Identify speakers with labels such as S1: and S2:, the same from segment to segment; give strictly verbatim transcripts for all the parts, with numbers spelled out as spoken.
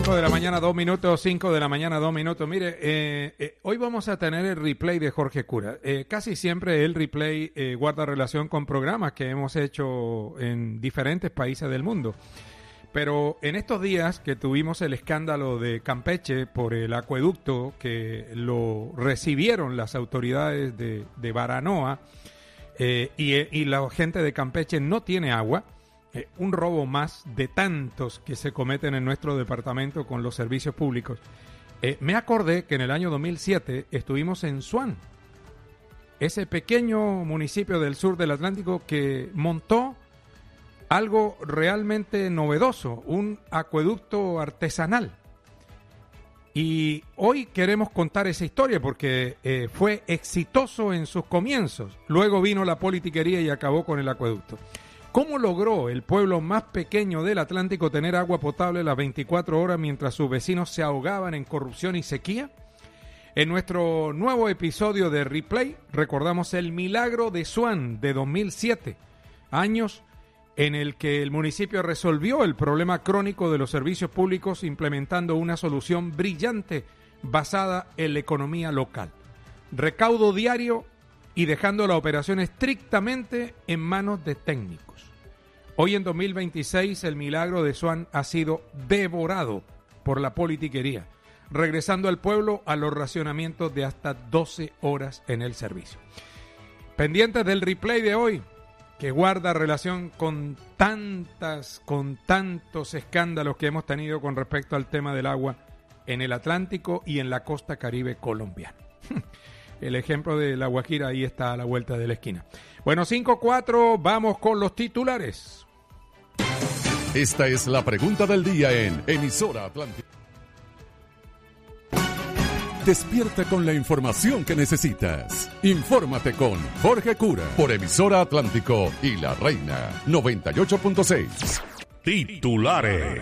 S1: cinco de la mañana, dos minutos, cinco de la mañana, dos minutos. Mire, eh, eh, hoy vamos a tener el replay de Jorge Cura. Eh, casi siempre el replay eh, guarda relación con programas que hemos hecho en diferentes países del mundo. Pero en estos días que tuvimos el escándalo de Campeche por el acueducto que lo recibieron las autoridades de, de Baranoa eh, y, y la gente de Campeche no tiene agua, Eh, un robo más de tantos que se cometen en nuestro departamento con los servicios públicos. Eh, me acordé que en el año dos mil siete estuvimos en Swan, ese pequeño municipio del sur del Atlántico que montó algo realmente novedoso, un acueducto artesanal. Y hoy queremos contar esa historia porque eh, fue exitoso en sus comienzos. Luego vino la politiquería y acabó con el acueducto. ¿Cómo logró el pueblo más pequeño del Atlántico tener agua potable las veinticuatro horas mientras sus vecinos se ahogaban en corrupción y sequía? En nuestro nuevo episodio de Replay recordamos el milagro de Swan de dos mil siete, años en el que el municipio resolvió el problema crónico de los servicios públicos implementando una solución brillante basada en la economía local. Recaudo diario y dejando la operación estrictamente en manos de técnicos. Hoy en dos mil veintiséis el milagro de Swan ha sido devorado por la politiquería, regresando al pueblo a los racionamientos de hasta doce horas en el servicio. Pendientes del replay de hoy, que guarda relación con tantas, con tantos escándalos que hemos tenido con respecto al tema del agua en el Atlántico y en la costa caribe colombiana. El ejemplo de La Guajira ahí está a la vuelta de la esquina. Bueno, cinco cuatro, vamos con los titulares.
S2: Esta es la pregunta del día en Emisora Atlántica. Despierta con la información que necesitas. Infórmate con Jorge Cura por Emisora Atlántico y La Reina noventa y ocho punto seis.
S3: Titulares.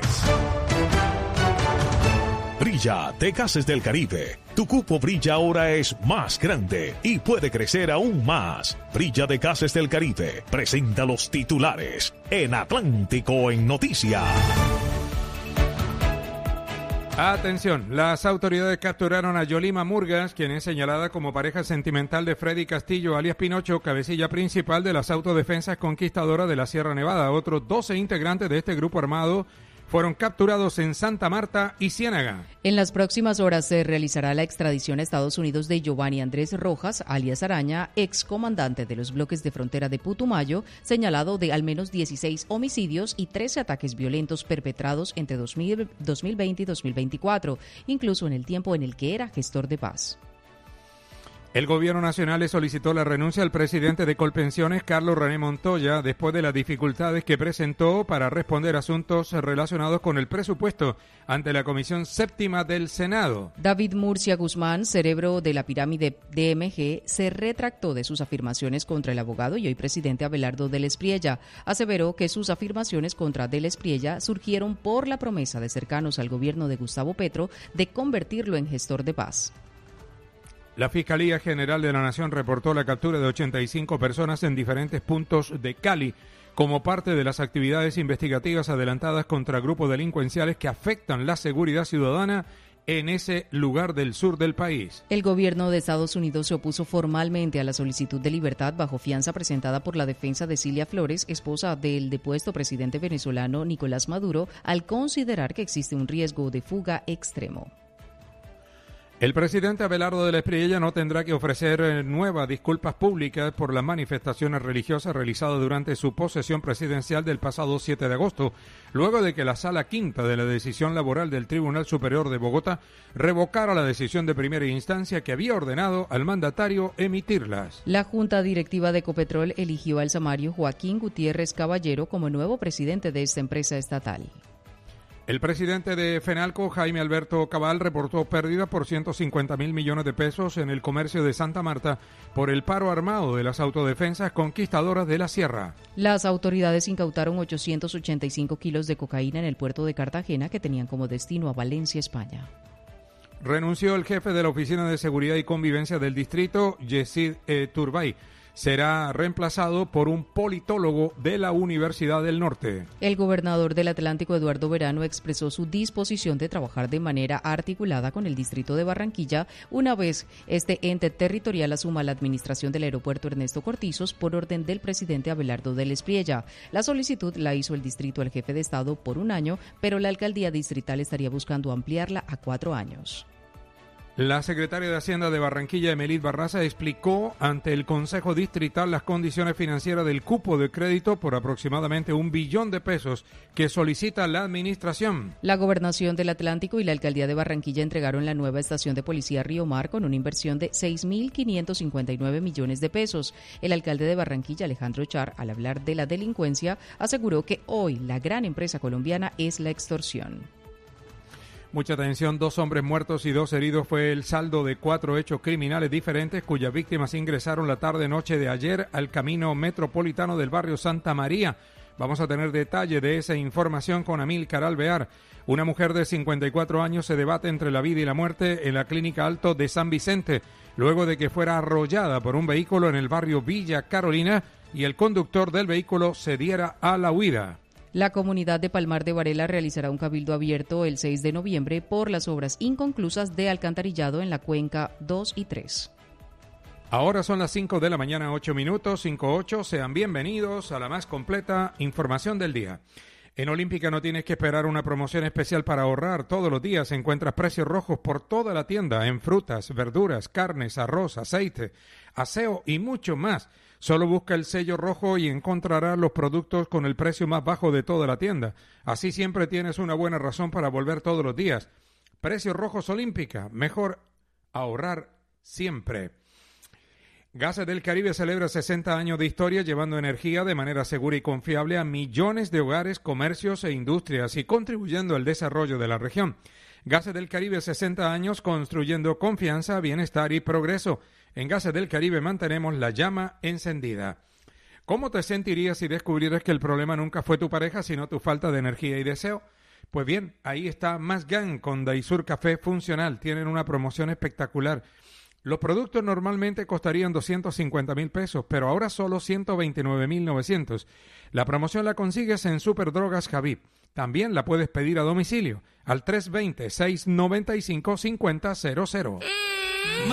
S3: Brilla de Gases del Caribe. Tu cupo Brilla ahora es más grande y puede crecer aún más. Brilla de Gases del Caribe presenta los titulares en Atlántico en Noticias.
S1: Atención, las autoridades capturaron a Yolima Murgas, quien es señalada como pareja sentimental de Freddy Castillo, alias Pinocho, cabecilla principal de las autodefensas conquistadoras de la Sierra Nevada. Otros doce integrantes de este grupo armado fueron capturados en Santa Marta y Ciénaga.
S4: En las próximas horas se realizará la extradición a Estados Unidos de Giovanni Andrés Rojas, alias Araña, excomandante de los bloques de frontera de Putumayo, señalado de al menos dieciséis homicidios y trece ataques violentos perpetrados entre dos mil, dos mil veinte y dos mil veinticuatro, incluso en el tiempo en el que era gestor de paz.
S1: El gobierno nacional le solicitó la renuncia al presidente de Colpensiones, Carlos René Montoya, después de las dificultades que presentó para responder asuntos relacionados con el presupuesto ante la Comisión Séptima del Senado.
S4: David Murcia Guzmán, cerebro de la pirámide D M G, se retractó de sus afirmaciones contra el abogado y hoy presidente Abelardo del Espriella. Aseveró que sus afirmaciones contra del Espriella surgieron por la promesa de cercanos al gobierno de Gustavo Petro de convertirlo en gestor de paz.
S1: La Fiscalía General de la Nación reportó la captura de ochenta y cinco personas en diferentes puntos de Cali como parte de las actividades investigativas adelantadas contra grupos delincuenciales que afectan la seguridad ciudadana en ese lugar del sur del país.
S4: El gobierno de Estados Unidos se opuso formalmente a la solicitud de libertad bajo fianza presentada por la defensa de Cilia Flores, esposa del depuesto presidente venezolano Nicolás Maduro, al considerar que existe un riesgo de fuga extremo.
S1: El presidente Abelardo del Espriella no tendrá que ofrecer nuevas disculpas públicas por las manifestaciones religiosas realizadas durante su posesión presidencial del pasado siete de agosto, luego de que la Sala Quinta de la Decisión Laboral del Tribunal Superior de Bogotá revocara la decisión de primera instancia que había ordenado al mandatario emitirlas.
S4: La Junta Directiva de Ecopetrol eligió al samario Joaquín Gutiérrez Caballero como nuevo presidente de esta empresa estatal.
S1: El presidente de FENALCO, Jaime Alberto Cabal, reportó pérdidas por ciento cincuenta mil millones de pesos en el comercio de Santa Marta por el paro armado de las autodefensas conquistadoras de la Sierra.
S4: Las autoridades incautaron ochocientos ochenta y cinco kilos de cocaína en el puerto de Cartagena que tenían como destino a Valencia, España.
S1: Renunció el jefe de la Oficina de Seguridad y Convivencia del Distrito, Yesid eh, Turbay. será reemplazado por un politólogo de la Universidad del Norte.
S4: El gobernador del Atlántico, Eduardo Verano, expresó su disposición de trabajar de manera articulada con el distrito de Barranquilla una vez este ente territorial asuma la administración del aeropuerto Ernesto Cortizos por orden del presidente Abelardo del Espriella. La solicitud la hizo el distrito al jefe de Estado por un año, pero la alcaldía distrital estaría buscando ampliarla a cuatro años.
S1: La secretaria de Hacienda de Barranquilla, Emelit Barraza, explicó ante el Consejo Distrital las condiciones financieras del cupo de crédito por aproximadamente un billón de pesos que solicita la administración.
S4: La Gobernación del Atlántico y la Alcaldía de Barranquilla entregaron la nueva estación de policía Río Mar con una inversión de seis mil quinientos cincuenta y nueve millones de pesos. El alcalde de Barranquilla, Alejandro Char, al hablar de la delincuencia, aseguró que hoy la gran empresa colombiana es la extorsión.
S1: Mucha atención, dos hombres muertos y dos heridos fue el saldo de cuatro hechos criminales diferentes cuyas víctimas ingresaron la tarde-noche de ayer al camino metropolitano del barrio Santa María. Vamos a tener detalle de esa información con Amílcar Alvear. Una mujer de cincuenta y cuatro años se debate entre la vida y la muerte en la Clínica Alto de San Vicente, luego de que fuera arrollada por un vehículo en el barrio Villa Carolina y el conductor del vehículo se diera a la huida.
S4: La comunidad de Palmar de Varela realizará un cabildo abierto el seis de noviembre por las obras inconclusas de alcantarillado en la cuenca dos y tres.
S1: Ahora son las cinco de la mañana, ocho minutos, cinco ocho. Sean bienvenidos a la más completa información del día. En Olímpica no tienes que esperar una promoción especial para ahorrar. Todos los días encuentras precios rojos por toda la tienda en frutas, verduras, carnes, arroz, aceite, aseo y mucho más. Solo busca el sello rojo y encontrarás los productos con el precio más bajo de toda la tienda. Así siempre tienes una buena razón para volver todos los días. Precios rojos Olímpica. Mejor ahorrar siempre. Gases del Caribe celebra sesenta años de historia llevando energía de manera segura y confiable a millones de hogares, comercios e industrias y contribuyendo al desarrollo de la región. Gases del Caribe, sesenta años construyendo confianza, bienestar y progreso. En Gases del Caribe mantenemos la llama encendida. ¿Cómo te sentirías si descubrieras que el problema nunca fue tu pareja, sino tu falta de energía y deseo? Pues bien, ahí está Mazgan con Daisur Café Funcional. Tienen una promoción espectacular. Los productos normalmente costarían doscientos cincuenta mil pesos, pero ahora solo ciento veintinueve mil novecientos. La promoción la consigues en Superdrogas Javib. También la puedes pedir a domicilio al tres dos cero, seis nueve cinco, cinco cero cero cero.